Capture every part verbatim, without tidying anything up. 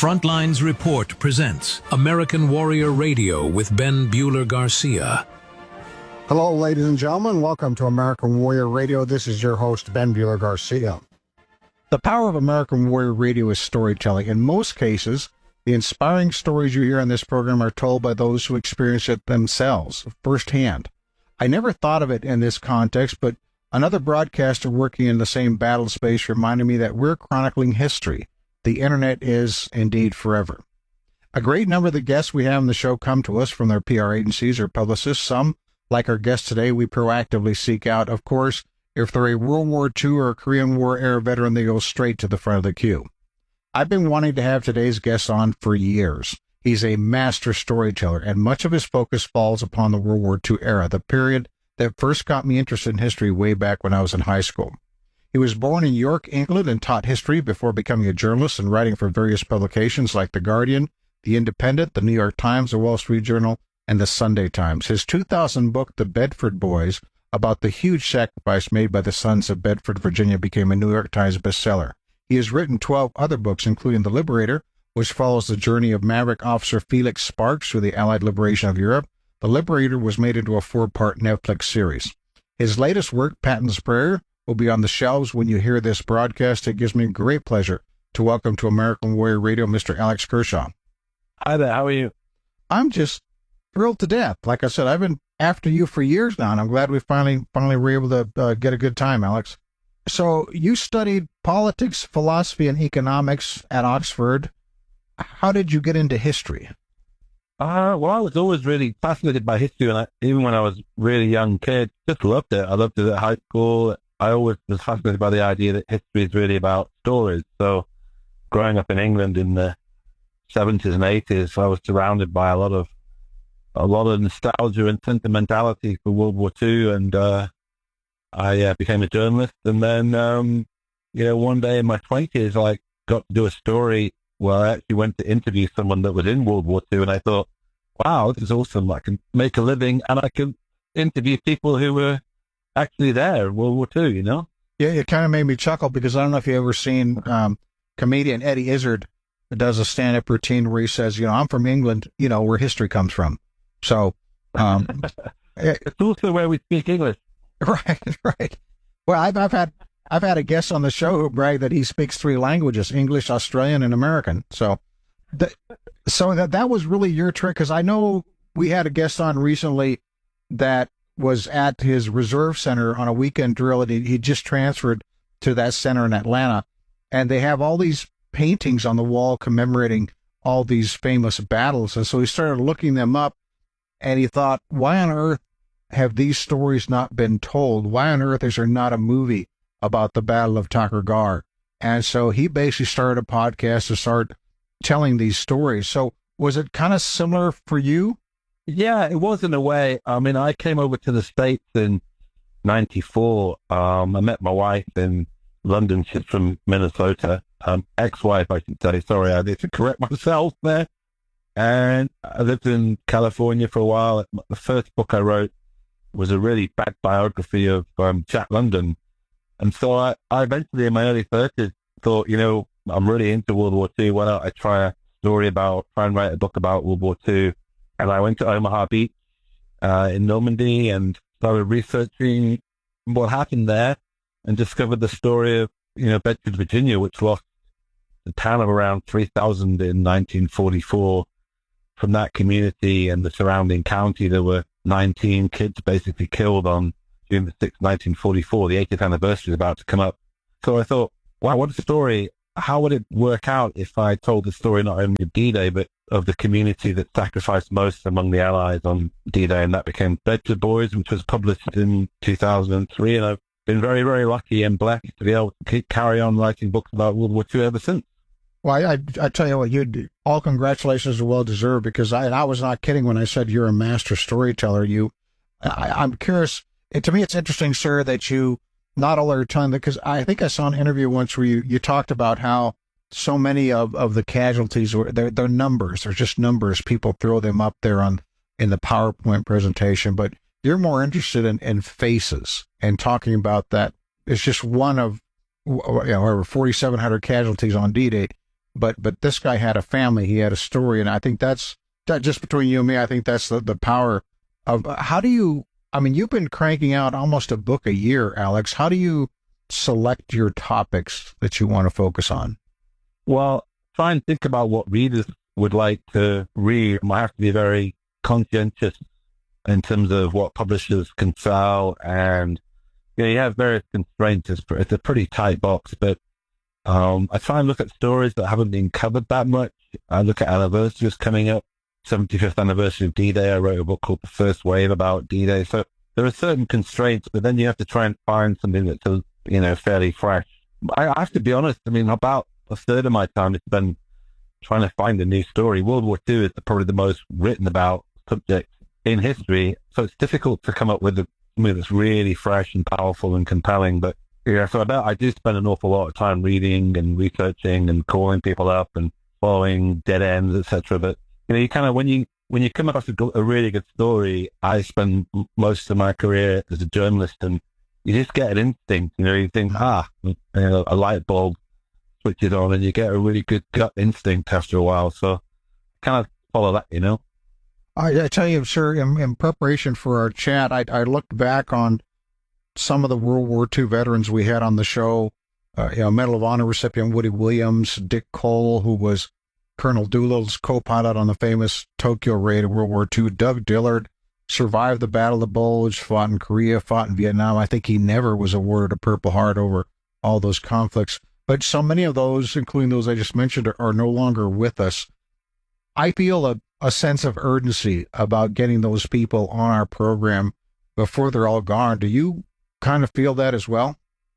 Frontlines Report presents American Warrior Radio with Ben Bueller Garcia. Hello, ladies and gentlemen. Welcome to American Warrior Radio. This is your host, Ben Bueller Garcia. The power of American Warrior Radio is storytelling. In most cases, the inspiring stories you hear on this program are told by those who experience it themselves, firsthand. I never thought of it in this context, but another broadcaster working in the same battle space reminded me that we're chronicling history. The internet is indeed forever. A great number of the guests we have on the show come to us from their P R agencies or publicists. Some, like our guest today, we proactively seek out. Of course, if they're a World War Two or a Korean War era veteran, they go straight to the front of the queue. I've been wanting to have today's guest on for years. He's a master storyteller, and much of his focus falls upon the World War Two era, the period that first got me interested in history way back when I was in high school. He was born in York, England, and taught history before becoming a journalist and writing for various publications like The Guardian, The Independent, The New York Times, The Wall Street Journal, and The Sunday Times. His two thousand book, The Bedford Boys, about the huge sacrifice made by the sons of Bedford, Virginia, became a New York Times bestseller. He has written twelve other books, including The Liberator, which follows the journey of Maverick Officer Felix Sparks through the Allied liberation of Europe. The Liberator was made into a four-part Netflix series. His latest work, Patton's Prayer, will be on the shelves when you hear this broadcast. It gives me great pleasure to welcome to American Warrior Radio Mister Alex Kershaw. Hi there, how are you? I'm just thrilled to death. Like I said, I've been after you for years now, and I'm glad we finally finally were able to uh, get a good time, Alex. So you studied politics, philosophy, and economics at Oxford. How did you get into history? Uh, well, I was always really fascinated by history, and I, even when I was a really young kid, just loved it. I loved it at high school. I always was fascinated by the idea that history is really about stories. So growing up in England in the seventies and eighties, I was surrounded by a lot of a lot of nostalgia and sentimentality for World War Two, and uh, I uh, became a journalist. And then, um, you know, one day in my twenties, I got to do a story where I actually went to interview someone that was in World War Two, and I thought, wow, this is awesome. I can make a living, and I can interview people who were actually there in World War Two, you know? Yeah, it kind of made me chuckle because I don't know if you've ever seen um, comedian Eddie Izzard does a stand-up routine where he says, you know, I'm from England, you know, where history comes from. So, um, it's also where we speak English. Right, right. Well, I've, I've had, I've had a guest on the show who bragged that he speaks three languages, English, Australian, and American. So, the, so that, that was really your trick. Cause I know we had a guest on recently that was at his reserve center on a weekend drill, and he, he just transferred to that center in Atlanta, and they have all these paintings on the wall commemorating all these famous battles. And so he started looking them up, and he thought, why on earth have these stories not been told? Why on earth is there not a movie about the Battle of Takur Ghar? And so he basically started a podcast to start telling these stories. So was it kind of similar for you? Yeah, it was in a way. I mean, I came over to the States in ninety-four. Um, I met my wife in London. She's from Minnesota. Um, ex-wife, I should say. Sorry, I need to correct myself there. And I lived in California for a while. The first book I wrote was a really bad biography of um, Jack London. And so I, I eventually, in my early thirties, thought, you know, I'm really into World War Two. Why don't I try a story about, try and write a book about World War Two? And I went to Omaha Beach uh, in Normandy and started researching what happened there, and discovered the story of, you know, Bedford, Virginia, which lost a town of around three thousand in nineteen forty-four. From that community and the surrounding county, there were nineteen kids basically killed on June the sixth, nineteen forty-four. The eightieth anniversary is about to come up. So I thought, wow, what a story. How would it work out if I told the story not only of D-Day, but of the community that sacrificed most among the Allies on D-Day? And that became Bedford Boys, which was published in two thousand three. And I've been very, very lucky and blessed to be able to keep, carry on writing books about World War Two ever since. Well, I, I, I tell you what, you all congratulations are well deserved, because I, and I was not kidding when I said you're a master storyteller. You, I, I'm curious. And to me, it's interesting, sir, that you not all are telling that, because I think I saw an interview once where you, you talked about how so many of, of the casualties were they're, they're numbers. They're just numbers. People throw them up there on in the PowerPoint presentation, but you're more interested in, in faces and talking about that. It's just one of, you know, over forty-seven hundred casualties on D-Day. but but this guy had a family, he had a story, and I think that's that. Just between you and me, I think that's the the power of how do you? I mean, you've been cranking out almost a book a year, Alex. How do you select your topics that you want to focus on? Well, try and think about what readers would like to read. I have to be very conscientious in terms of what publishers can sell, and you know, you have various constraints. It's, it's a pretty tight box, but um, I try and look at stories that haven't been covered that much. I look at anniversaries coming up. seventy-fifth anniversary of D-Day. I wrote a book called The First Wave about D-Day. So there are certain constraints, but then you have to try and find something that's, you know, fairly fresh. I, I have to be honest. I mean, about a third of my time is spent trying to find a new story. World War Two is probably the most written about subject in history. So it's difficult to come up with a, something that's really fresh and powerful and compelling. But yeah, so I bet I do spend an awful lot of time reading and researching and calling people up and following dead ends, et cetera. But you know, you kind of, when you, when you come across a, a really good story, I spend most of my career as a journalist, and you just get an instinct, you know, you think, ah, you know, a light bulb switches on, and you get a really good gut instinct after a while. So kind of follow that, you know. I, I tell you, sir, in, in preparation for our chat, I, I looked back on some of the World War Two veterans we had on the show. Uh, you know, Medal of Honor recipient Woody Williams, Dick Cole, who was Colonel Doolittle's co-pilot on the famous Tokyo raid of World War Two. Doug Dillard survived the Battle of the Bulge, fought in Korea, fought in Vietnam. I think he never was awarded a Purple Heart over all those conflicts. But so many of those, including those I just mentioned, are, are no longer with us. I feel a, a sense of urgency about getting those people on our program before they're all gone. Do you kind of feel that as well?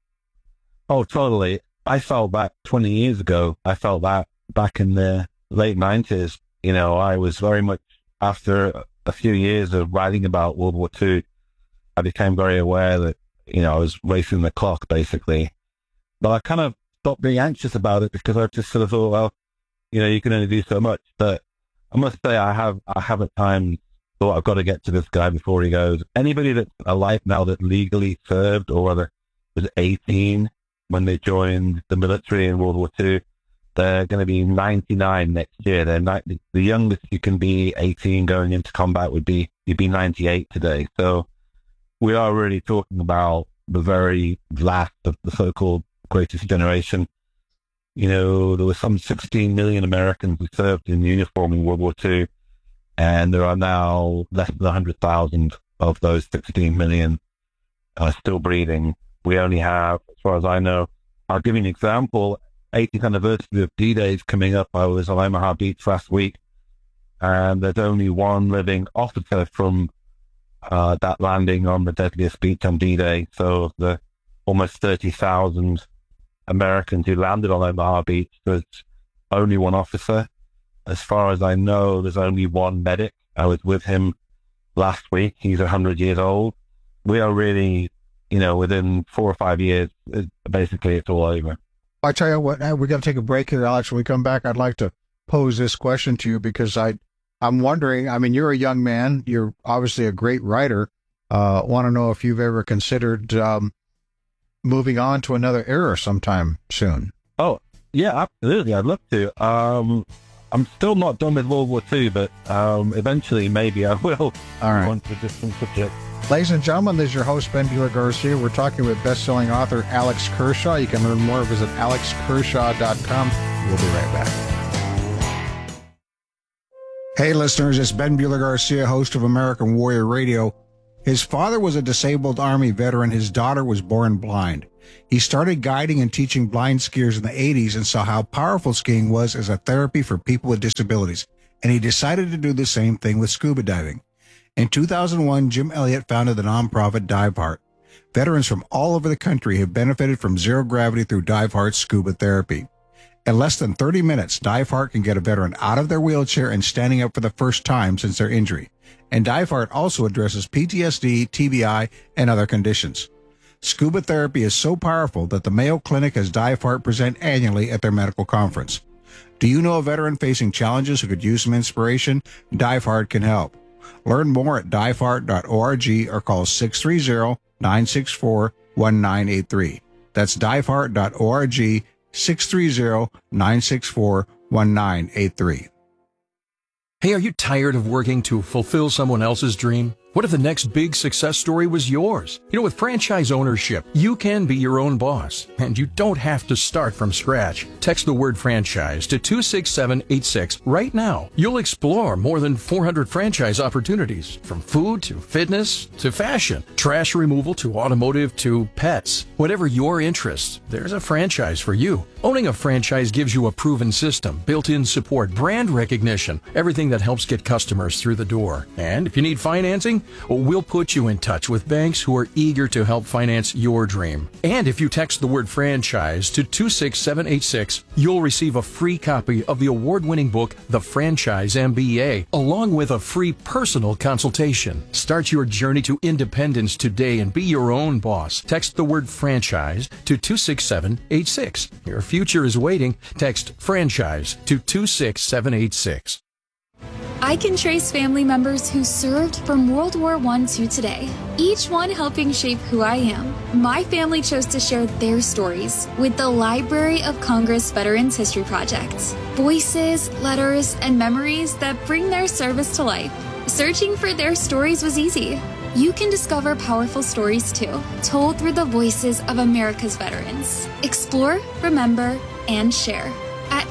Oh, totally. I felt that twenty years ago. I felt that back in the late nineties. You know, I was very much, after a few years of writing about World War Two, I became very aware that, you know, I was racing the clock, basically. But I kind of stopped being anxious about it because I just sort of thought, well, you know, you can only do so much. But I must say, I have, I have at times thought I've got to get to this guy before he goes. Anybody that's alive now that legally served or whether was eighteen when they joined the military in World War Two, they're going to be ninety-nine next year. They're ni- the youngest you can be, eighteen, going into combat would be, you'd be ninety-eight today. So we are really talking about the very last of the so-called greatest generation. You know, there were some sixteen million Americans who served in uniform in World War Two, and there are now less than one hundred thousand of those sixteen million uh, still breathing. We only have, as far as I know, I'll give you an example, eightieth anniversary of D-Day is coming up. I was on Omaha Beach last week, and there's only one living officer from uh, that landing on the deadliest beach on D-Day. So the almost thirty thousand Americans who landed on Omaha Beach, there's only one officer. As far as I know, there's only one medic. I was with him last week. He's one hundred years old. We are really, you know, within four or five years, it, basically it's all over. I tell you what, we're going to take a break here, Alex. When we come back, I'd like to pose this question to you because I, I'm wondering, I mean, you're a young man. You're obviously a great writer. Uh, want to know if you've ever considered um, moving on to another era sometime soon. Oh, yeah, absolutely. I'd love to. Um, I'm still not done with World War Two, but um, eventually maybe I will. All right. On to a different subject. Ladies and gentlemen, this is your host, Ben Bueller Garcia. We're talking with best-selling author Alex Kershaw. You can learn more. Visit alex kershaw dot com. We'll be right back. Hey, listeners, it's Ben Bueller Garcia, host of American Warrior Radio. His father was a disabled Army veteran. His daughter was born blind. He started guiding and teaching blind skiers in the eighties and saw how powerful skiing was as a therapy for people with disabilities. And he decided to do the same thing with scuba diving. In two thousand one, Jim Elliott founded the nonprofit DiveHeart. Veterans from all over the country have benefited from zero gravity through DiveHeart's scuba therapy. In less than thirty minutes, DiveHeart can get a veteran out of their wheelchair and standing up for the first time since their injury. And DiveHeart also addresses P T S D, T B I, and other conditions. Scuba therapy is so powerful that the Mayo Clinic has DiveHeart present annually at their medical conference. Do you know a veteran facing challenges who could use some inspiration? DiveHeart can help. Learn more at dive heart dot org or call six three zero, nine six four, one nine eight three. That's dive heart dot org, six three zero, nine six four, one nine eight three. Hey, are you tired of working to fulfill someone else's dream? What if the next big success story was yours? You know, with franchise ownership, you can be your own boss, and you don't have to start from scratch. Text the word franchise to two six seven eight six right now. You'll explore more than four hundred franchise opportunities, from food to fitness to fashion, trash removal to automotive to pets. Whatever your interest, there's a franchise for you. Owning a franchise gives you a proven system, built-in support, brand recognition, everything that helps get customers through the door. And if you need financing, we'll put you in touch with banks who are eager to help finance your dream. And if you text the word franchise to two six seven eight six, you'll receive a free copy of the award-winning book, The Franchise M B A, along with a free personal consultation. Start your journey to independence today and be your own boss. Text the word franchise to two six seven eight six. Your future is waiting. Text franchise to two six seven eight six. I can trace family members who served from World War One to today, each one helping shape who I am. My family chose to share their stories with the Library of Congress Veterans History Project. Voices, letters, and memories that bring their service to life. Searching for their stories was easy. You can discover powerful stories too, told through the voices of America's veterans. Explore, remember, and share at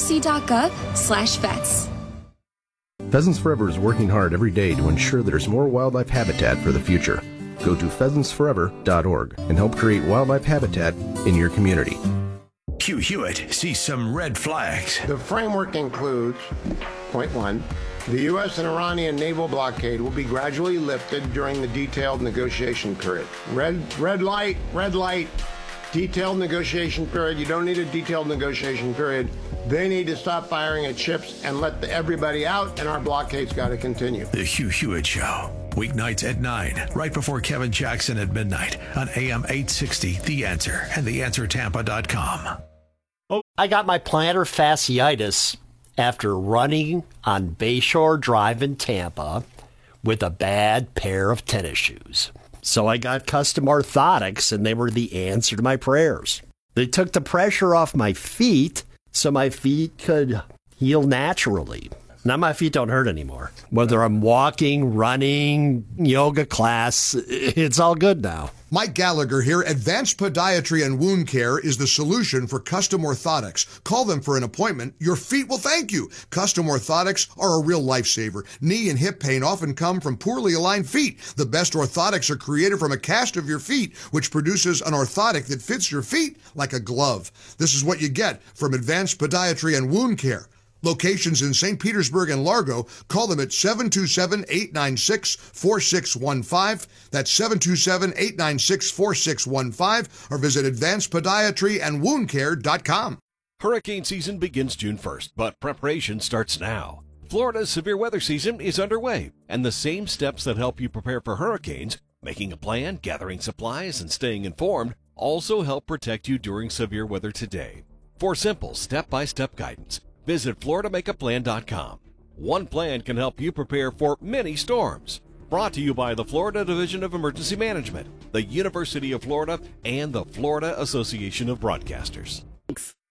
loc.gov slash vets. Pheasants Forever is working hard every day to ensure there's more wildlife habitat for the future. Go to pheasants forever dot org and help create wildlife habitat in your community. Hugh Hewitt sees some red flags. The framework includes, point one, the U S and Iranian naval blockade will be gradually lifted during the detailed negotiation period. Red, red light, red light, detailed negotiation period. You don't need a detailed negotiation period. They need to stop firing at ships and let the, everybody out, and our blockade's got to continue. The Hugh Hewitt Show, weeknights at nine, right before Kevin Jackson at midnight on A M eight sixty, The Answer, and the answer tampa dot com. Oh, I got my plantar fasciitis after running on Bayshore Drive in Tampa with a bad pair of tennis shoes. So I got custom orthotics, and they were the answer to my prayers. They took the pressure off my feet so my feet could heal naturally. Now my feet don't hurt anymore. Whether I'm walking, running, yoga class, it's all good now. Mike Gallagher here. Advanced Podiatry and Wound Care is the solution for custom orthotics. Call them for an appointment. Your feet will thank you. Custom orthotics are a real lifesaver. Knee and hip pain often come from poorly aligned feet. The best orthotics are created from a cast of your feet, which produces an orthotic that fits your feet like a glove. This is what you get from Advanced Podiatry and Wound Care. Locations in Saint Petersburg and Largo. Call them at seven two seven, eight nine six, four six one five. That's seven two seven, eight nine six, four six one five, or visit advanced podiatry and wound care dot com. Hurricane season begins June first, but preparation starts now. Florida's severe weather season is underway, and the same steps that help you prepare for hurricanes, making a plan, gathering supplies, and staying informed, also help protect you during severe weather today. For simple step-by-step guidance, visit florida make a plan dot com. One plan can help you prepare for many storms. Brought to you by the Florida Division of Emergency Management, the University of Florida, and the Florida Association of Broadcasters. Thanks.